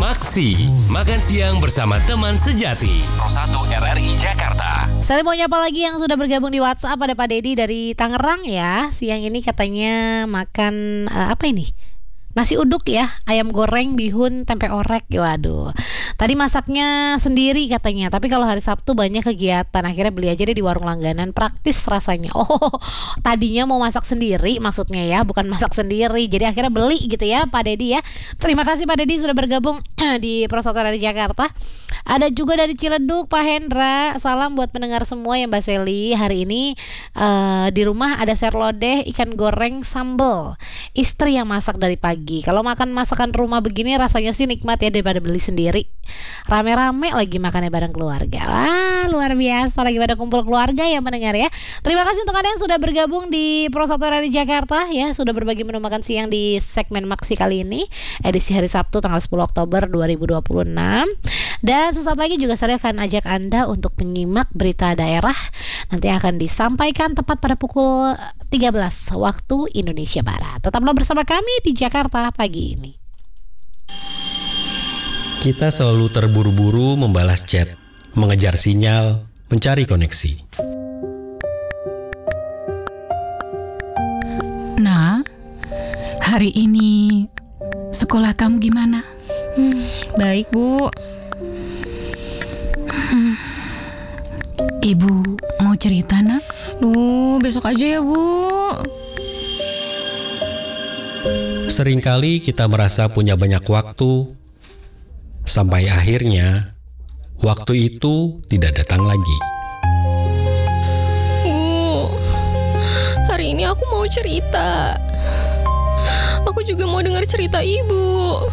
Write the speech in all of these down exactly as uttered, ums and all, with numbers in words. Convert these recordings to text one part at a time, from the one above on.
Maksi, makan siang bersama teman sejati. Pro satu R R I Jakarta. Saya mau nyapa lagi yang sudah bergabung di WhatsApp. Ada Pak Dedi dari Tangerang ya. Siang ini katanya makan uh, apa ini? Nasi uduk ya, ayam goreng, bihun, tempe orek. Waduh, tadi masaknya sendiri katanya. Tapi kalau hari Sabtu banyak kegiatan, akhirnya beli aja deh di warung langganan. Praktis rasanya. Oh, tadinya mau masak sendiri maksudnya ya, bukan masak sendiri. Jadi akhirnya beli gitu ya Pak Dedi ya. Terima kasih Pak Dedi sudah bergabung di Pro satu dari Jakarta. Ada juga dari Ciledug Pak Hendra. Salam buat pendengar semua ya Mbak Seli. Hari ini uh, di rumah ada serlodeh, ikan goreng, sambal. Istri yang masak dari pagi. Kalau makan masakan rumah begini rasanya sih nikmat ya daripada beli sendiri. Rame-rame lagi makannya bareng keluarga. Wah, luar biasa, lagi pada kumpul keluarga ya mendengar ya. Terima kasih untuk Anda yang sudah bergabung di Pro satu dari Jakarta ya, sudah berbagi menu makan siang di segmen Maksi kali ini, edisi hari Sabtu tanggal sepuluh Oktober dua ribu dua puluh enam. Dan sesaat lagi juga saya akan ajak Anda untuk menyimak berita daerah. Nanti akan disampaikan tepat pada pukul tiga belas waktu Indonesia Barat. Tetaplah bersama kami di Jakarta pagi ini. Kita selalu terburu-buru membalas chat, mengejar sinyal, mencari koneksi. Nah, hari ini sekolah kamu gimana? Hmm, baik, Bu. Hmm. Ibu mau cerita, nak? Duh, besok aja ya, Bu. Seringkali kita merasa punya banyak waktu, sampai akhirnya waktu itu tidak datang lagi. Bu, hari ini aku mau cerita. Aku juga mau dengar cerita Ibu.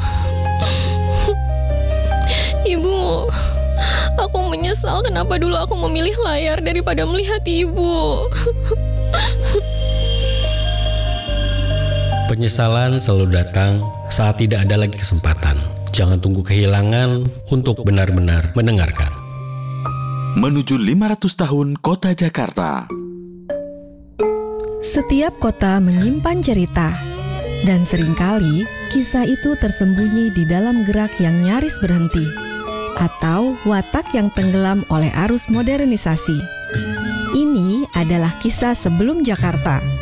Ibu, aku menyesal kenapa dulu aku memilih layar daripada melihat Ibu. Penyesalan selalu datang saat tidak ada lagi kesempatan. Jangan tunggu kehilangan untuk benar-benar mendengarkan. Menuju lima ratus tahun Kota Jakarta. Setiap kota menyimpan cerita, dan seringkali kisah itu tersembunyi di dalam gerak yang nyaris berhenti, atau watak yang tenggelam oleh arus modernisasi. Ini adalah kisah sebelum Jakarta.